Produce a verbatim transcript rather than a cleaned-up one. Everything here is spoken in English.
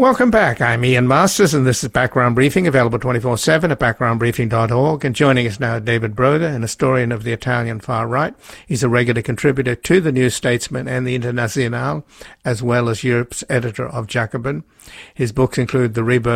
Welcome back. I'm Ian Masters, and this is Background Briefing, available twenty-four seven at background briefing dot org. And joining us now, David Broder, an historian of the Italian far right. He's a regular contributor to the New Statesman and the Internazionale, as well as Europe's editor of Jacobin. His books include The Rebirth